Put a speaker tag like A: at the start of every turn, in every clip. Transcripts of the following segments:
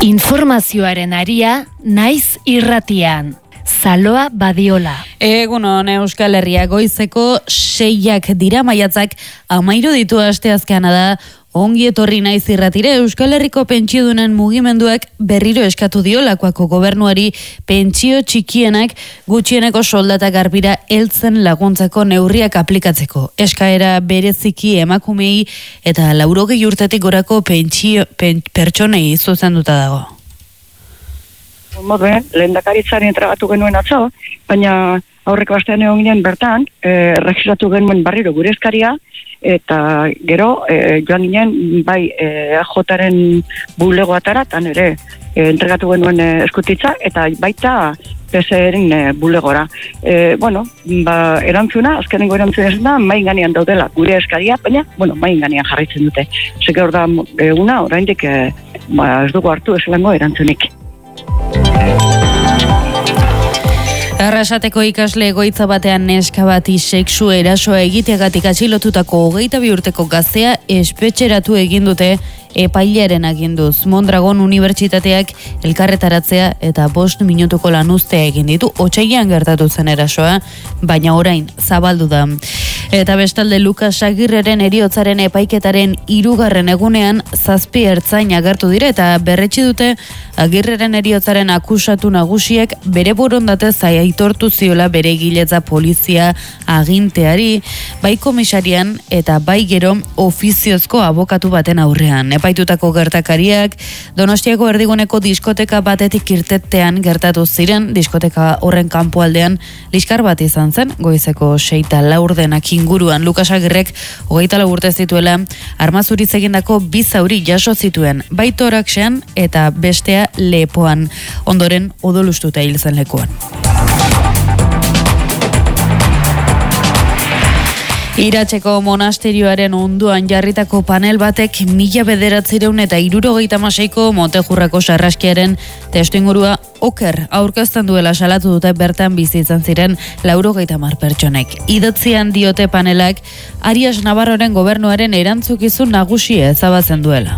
A: Informazioaren aria naiz irratian. Zaloa Badiola.
B: Egunon, Euskal Herria goizeko 6 dira, maiatzak 13 ditu asteazkeana da. Ongi etorri naiz irratire. Euskal Herriko pentsiodunen mugimenduak berriro eskatu dio Lakuako gobernuari pentsio txikienak gutxieneko soldata garbira heltzen laguntzako neurriak aplikatzeko. Eskaera bereziki emakumei eta 80 urtetik gorako pertsonei zuzenduta dago.
C: Moduen, lehendakaritzaren entregatu genuen atzo, baina aurreko astean egon ginen bertan, registratu genuen barriro gure eskaria, eta gero joan ginen bai AJaren bulegoatara, eta nire entregatu genuen eskutitza, eta baita PSEren bulegora. Erantzuna, azkenengo erantzuna ez da, main ganean daudela gure eskaria, baina, main ganean jarraitzen dute. Zeke hor da eguna, oraindik ez dugu hartu ezelango erantzunik.
B: Arrasateko ikasle egoitza batean neska bati sexu erasoa egiteagatik atxilotutako 22 urteko gaztea espetxeratu egin dute epailearen aginduz. Mondragon Unibertsitateak elkarretaratzea eta 5 minutuko lanuztea egin ditu. Otsailean gertatu zen erasoa, baina orain zabaldu da. Eta bestalde Lukas Agirreren heriotzaren epaiketaren 3. egunean 7 ertzain agertu dira eta berretsi dute Agirreren heriotzaren akusatu nagusiek bere borondatez aitortu ziola bere egiletza polizia aginteari, bai komisarian eta bai gero ofiziozko abokatu baten aurrean. Epaitutako gertakariak Donostiako erdiguneko diskoteka batetik irtetean gertatu ziren. Diskoteka horren kanpoaldean liskar bat izan zen, goizeko 6:04 inguruan. Lukas Agirrek 24 urte zituela armazuriz egindako 2 zauri jaso zituen, bai toraxean eta bestea lepoan. Ondoren odolustuta hil zen lekuan. Iratzeko monasterioaren onduan jarritako panel batek 1976ko Montejurrako sarraskiaren testuingurua oker aurkezten duela salatu dute bertan bizi izan ziren 90 pertsonek. Idatzian diote panelak Arias Navarroren gobernuaren erantzukizun nagusia ezabatzen duela.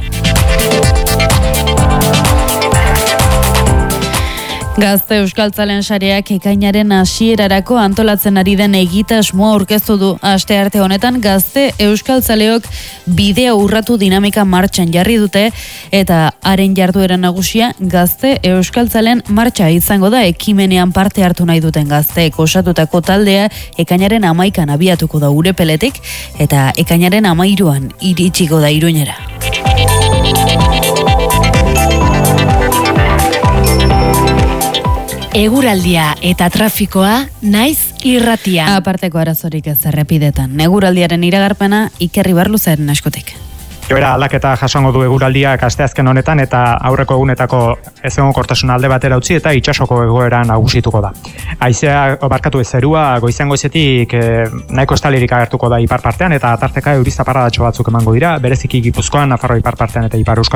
B: Gazte Euskaltzalen sareak ekainaren hasierarako antolatzen ari den egitasmoa aurkeztu du. Astearte honetan Gazte Euskaltzaleok bidea urratu dinamika martxan jarri dute eta haren jarduera nagusia Gazte Euskaltzalen martxa izango da. Ekimenean parte hartu nahi duten gazteek osatutako taldea ekainaren 11an abiatuko da Urepeletik eta ekainaren 13an iritsiko da Iruñera.
A: Eguraldia eta trafikoa naiz irratia.
B: Aparteko arazorik ez errepidetan. Eguraldiaren iragarpena Iker Ibarluzaren eskutik.
D: Joera aldaketa jasongo du eguraldiak asteazken honetan eta aurreko egunetako ezegonkortasuna alde batera utzi eta itsasoko egoera nagusituko da. Haizea zerua goizean goizetik nahiko estalirik agertuko da ipar partean eta tarteka euri zaparradatxo batzuk emango dira, bereziki Gipuzkoan, Nafarroa ipar partean eta Ipar Euskal